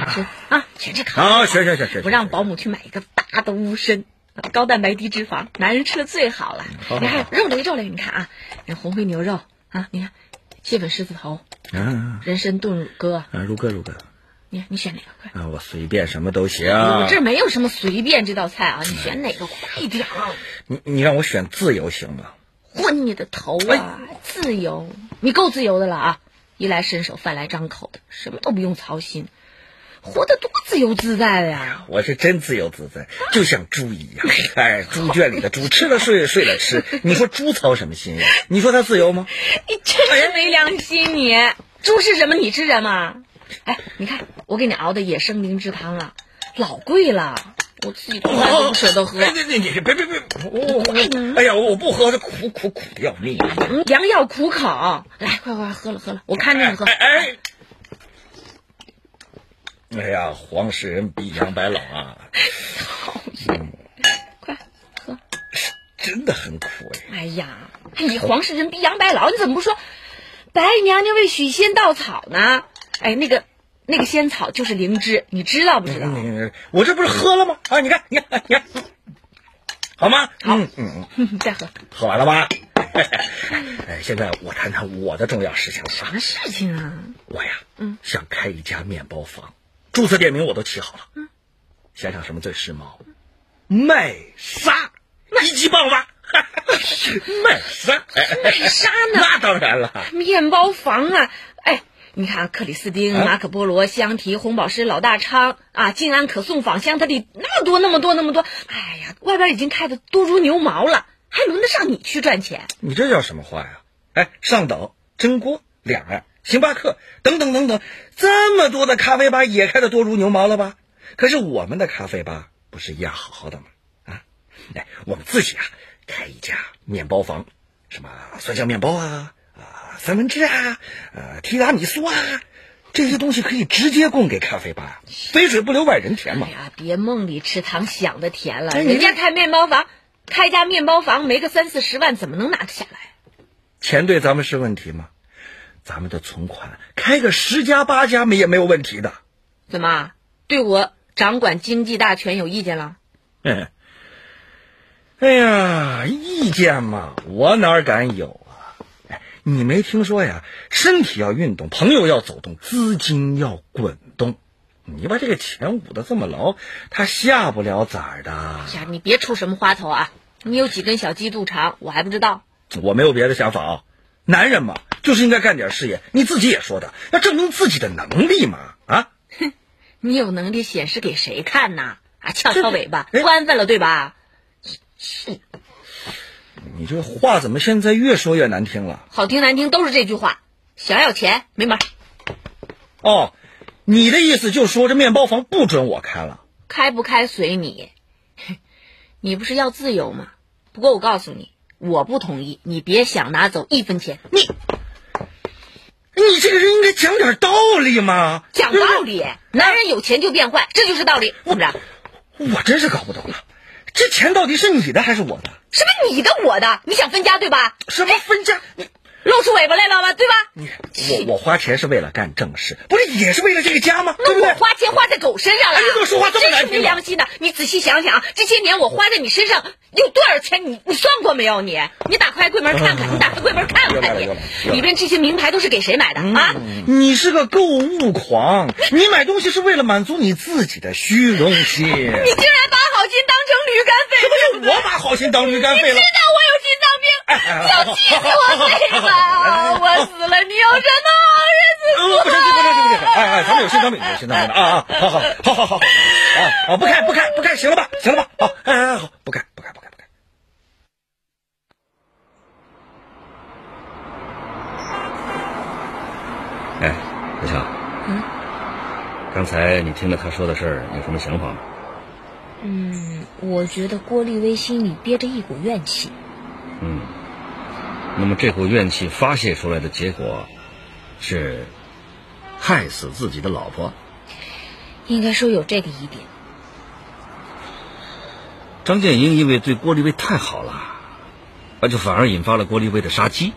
吃啊，全吃烤。 啊，行， 不让保姆去买一个大的乌参，高蛋白低脂肪，男人吃的最好了。 好， 你看肉类，你看啊，红烩牛肉啊，你看蟹粉狮子头，人参炖乳鸽， 乳鸽。 你选哪个？快！ 我随便什么都行。 我这没有什么随便这道菜啊，你选哪个快点儿？ 你让我选自由行吗？ 昏你的头啊！自由，你够自由的了啊！衣来伸手，饭来张口的，什么都不用操心，活得多自由自在的呀！ 我是真自由自在，就像猪一样。猪圈里的猪，吃了睡，睡了吃。你说猪操什么心呀？你说它自由吗？ 你真是没良心你！猪是什么？你吃什么？你看我给你熬的野生灵芝汤啊，老贵了，我自己从来都不舍得喝。 你别！我不喝，这苦的要命。 良药苦口，来，快喝了，我看着你喝。 黄世仁比杨白老啊！ 快喝， 真的很苦你黄世仁比杨白老，你怎么不说白娘娘为许仙稻草呢？那个仙草就是灵芝，你知道不知道？ 我这不是喝了吗？你看，好吗？ 好，再喝。 喝完了吧？现在我谈谈我的重要事情。 什么事情啊？ 我呀，想开一家面包房，注册店名我都起好了。想想什么最时髦？麦莎，一级棒吧？麦莎呢？那当然了， 面包房啊！你看克里斯汀、马可波罗、香缇、红宝石、老大昌啊，静安可颂、仿香，它里那么多，外边已经开的多如牛毛了，还轮得上你去赚钱？ 你这叫什么话呀？上岛、真锅、两岸、星巴克等等，这么多的咖啡吧也开的多如牛毛了吧？可是我们的咖啡吧不是一样好好的吗？我们自己开一家面包房，什么酸酱面包三文治提拉米苏这些东西可以直接供给咖啡吧，肥水不流外人田嘛。 别梦里吃糖想的甜了，人家开面包房，开家面包房没个30-40万怎么能拿得下来？ 钱对咱们是问题吗？咱们的存款开个10家8家也没有问题的。 怎么对我掌管经济大权有意见了？ 意见嘛，我哪敢有你没听说呀？身体要运动，朋友要走动，资金要滚动。你把这个钱捂得这么牢，它下不了崽儿的。 你别出什么花头啊！你有几根小鸡肚肠，我还不知道。 我没有别的想法男人嘛，就是应该干点事业。你自己也说的，要证明自己的能力嘛。 你有能力显示给谁看呢？翘尾巴，不安分了对吧？是。 你这话怎么现在越说越难听了？ 好听难听都是这句话。想要钱没门。 你的意思就是说这面包房不准我开了？ 开不开随你。你不是要自由吗？不过我告诉你，我不同意，你别想拿走1分钱。 你这个人应该讲点道理嘛。 讲道理？男人有钱就变坏，这就是道理。怎么着？ 我真是搞不懂了，这钱到底是你的还是我的？ 什么你的我的？你想分家对吧？ 什么分家？ 露出尾巴来了吧，对吧？ 我花钱是为了干正事，不是也是为了这个家吗？对不对？ 我花钱花在狗身上了。 你怎么说话这么难听？ 真是没良心的！你仔细想想，这些年我花在你身上有多少钱？你算过没有？你打开柜门看看，你打开柜门看看你，里边这些名牌都是给谁买的啊？ 你是个购物狂，你买东西是为了满足你自己的虚荣心。你竟然把好心当成驴肝肺！ 是不是我把好心当驴肝肺了？ 你知道我有心脏病，就气死我肺了！我死了，你有什么好日子过？ 不生气！咱们有心脏病好，不开，行了吧？好，不开。小乔，刚才你听了他说的事儿，有什么想法吗？ 我觉得郭立威心里憋着一股怨气。 那么这股怨气发泄出来的结果是害死自己的老婆？ 应该说有这个疑点。 张建英因为对郭立威太好了，那就反而引发了郭立威的杀机。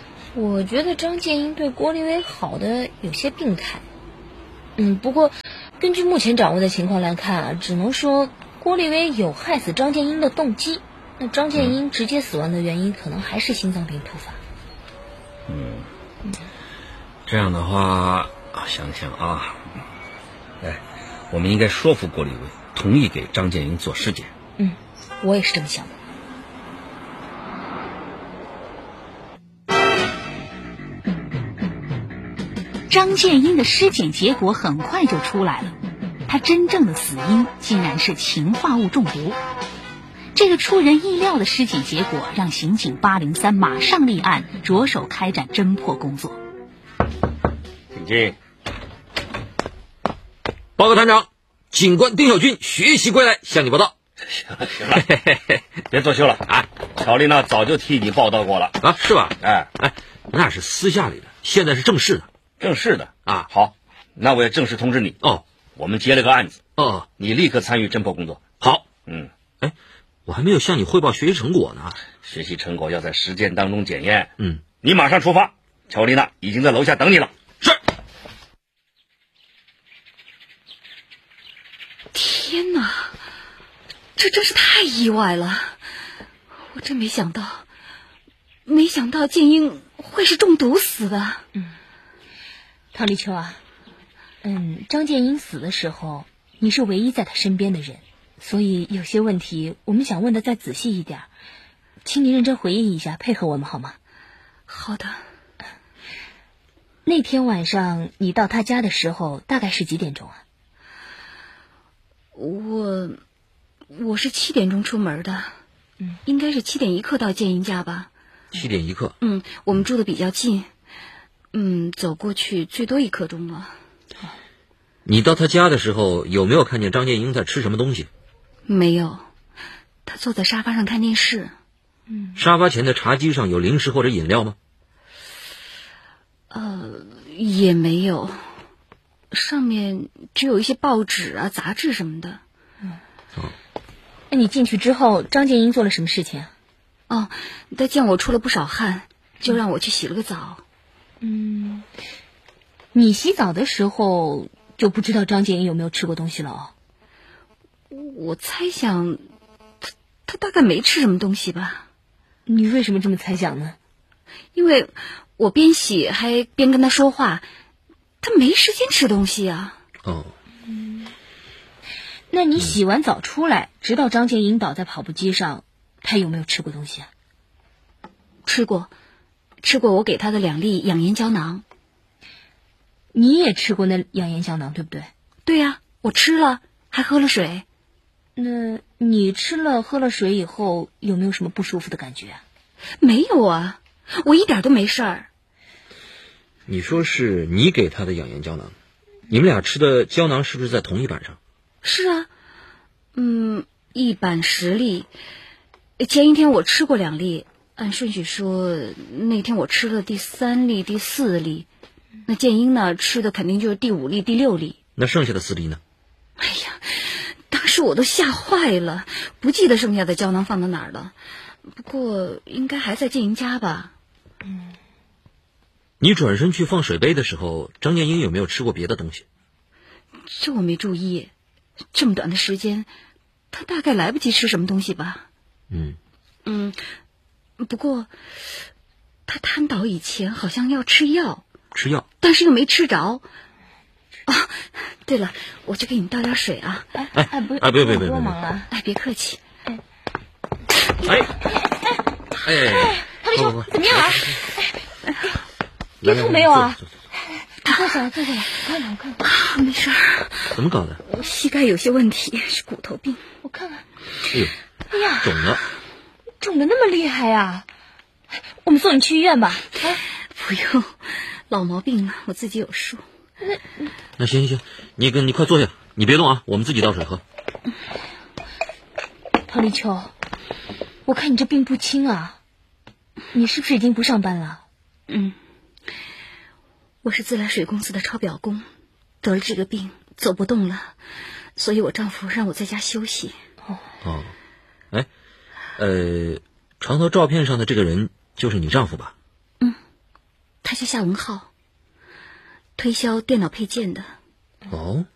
我觉得张建英对郭立威好的有些病态。不过根据目前掌握的情况来看啊，只能说郭立威有害死张建英的动机。那张建英直接死亡的原因可能还是心脏病突发。 这样的话，想想啊，我们应该说服郭立威同意给张建英做尸检。 我也是这么想的。 张建英的尸检结果很快就出来了，他真正的死因竟然是氰化物中毒。这个出人意料的尸检结果让刑警803马上立案，着手开展侦破工作。 请进。报告团长，警官丁小军学习归来，向你报道。 行了，别作秀了啊！乔丽娜早就替你报道过了啊，是吧？ 哎， 那是私下里的，现在是正式的。 正式的啊， 好，那我也正式通知你哦。 我们接了个案子哦， 你立刻参与侦破工作。 好，我还没有向你汇报学习成果呢。 学习成果要在实践当中检验。 你马上出发，乔丽娜已经在楼下等你了。 是。 天哪，这真是太意外了！我真没想到建英会是中毒死的。陶立秋啊，张建英死的时候，你是唯一在他身边的人，所以有些问题我们想问的再仔细一点，请你认真回忆一下，配合我们好吗？好的。那天晚上你到他家的时候大概是几点钟啊？我是7点钟出门的，应该是7点1刻到建英家吧。 7点1刻。 我们住的比较近，走过去最多1刻钟了。 你到他家的时候有没有看见张建英在吃什么东西？ 没有，他坐在沙发上看电视。 沙发前的茶几上有零食或者饮料吗？ 也没有，上面只有一些报纸啊、杂志什么的。那你进去之后，张建英做了什么事情啊？他见我出了不少汗，就让我去洗了个澡。你洗澡的时候就不知道张建英有没有吃过东西了哦？我猜想他大概没吃什么东西吧。你为什么这么猜想呢？因为我边洗还边跟他说话，他没时间吃东西啊。那你洗完澡出来，直到张建英倒在跑步机上，他有没有吃过东西啊？吃过我给他的2粒养颜胶囊。你也吃过那养颜胶囊对不对？对呀，我吃了，还喝了水。那你吃了喝了水以后，有没有什么不舒服的感觉啊？没有啊，我一点都没事儿。 你说是你给他的养颜胶囊，你们俩吃的胶囊是不是在同一板上？ 是啊，一板10粒，前一天我吃过2粒，按顺序说，那天我吃了第3粒、第4粒，那建英呢吃的肯定就是第5粒、第6粒。 那剩下的4粒呢？ 哎呀，当时我都吓坏了，不记得剩下的胶囊放到哪儿了，不过应该还在建英家吧。 你转身去放水杯的时候，张建英有没有吃过别的东西？ 这我没注意，这么短的时间，他大概来不及吃什么东西吧。不过他瘫倒以前好像要吃药，但是又没吃着。对了，我去给你们倒点水啊。 别多忙了。别客气。 陶立秋，怎么样啊？别痛没有啊？坐下来，我看看。没事儿。 怎么搞的？ 我膝盖有些问题，是骨头病。我看看。哎呀， 肿了。 肿得那么厉害啊！我们送你去医院吧。不用，老毛病了，我自己有数。 那行，你快坐下，你别动啊，我们自己倒水喝。 陶立秋，我看你这病不轻啊，你是不是已经不上班了？我是自来水公司的抄表工，得了这个病，走不动了，所以我丈夫让我在家休息。 床头照片上的这个人就是你丈夫吧？ 他叫夏文浩，推销电脑配件的。